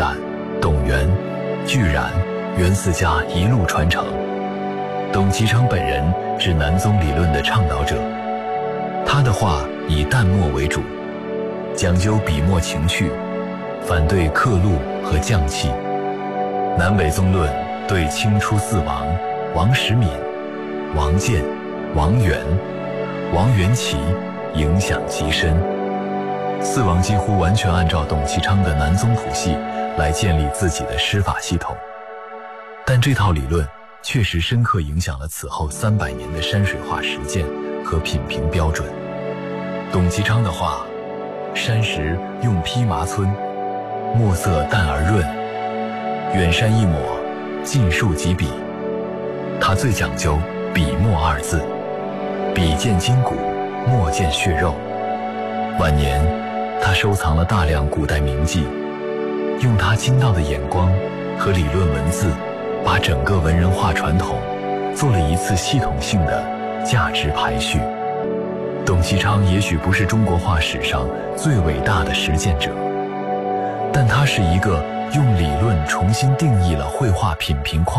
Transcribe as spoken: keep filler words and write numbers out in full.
感、董源、巨然、袁四家一路传承。董其昌本人是南宗理论的倡导者，他的画以淡墨为主，讲究笔墨情趣，反对刻录和匠气。南北宗论对清初四王王时敏、王建、王元、王元祁影响极深。四王几乎完全按照董其昌的南宗谱系来建立自己的诗法系统，但这套理论确实深刻影响了此后三百年的山水画实践和品评标准。董其昌的画，山石用披麻皴，墨色淡而润，远山一抹，近树几笔。他最讲究笔墨二字，笔见筋骨，墨见血肉。晚年他收藏了大量古代名迹，用他精到的眼光和理论文字，把整个文人画传统做了一次系统性的价值排序。董其昌也许不是中国画史上最伟大的实践者，但他是一个用理论重新定义了绘画品评框